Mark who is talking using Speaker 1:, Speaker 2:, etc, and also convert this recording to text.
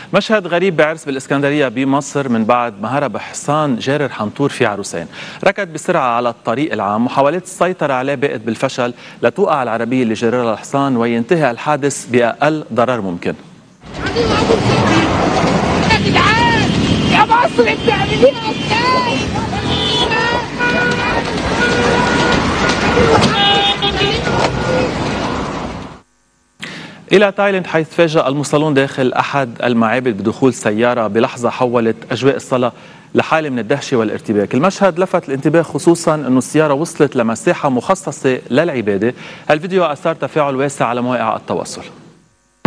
Speaker 1: مشهد غريب بعرس بالإسكندرية بمصر من بعد ما هرب حصان جارر حنطور في عروسين. ركض بسرعة على الطريق العام، محاولات السيطرة عليه باءت بالفشل لتوقع العربية اللي جررها الحصان وينتهي الحادث بأقل ضرر ممكن.
Speaker 2: يا مصر بتعملين
Speaker 1: إلى تايلاند، حيث فاجأ المصلون داخل أحد المعابد بدخول سيارة بلحظة حولت أجواء الصلاة لحالة من الدهشة والارتباك. المشهد لفت الانتباه خصوصا أنه السيارة وصلت لمساحة مخصصة للعبادة. الفيديو أثار تفاعل واسع على مواقع التواصل.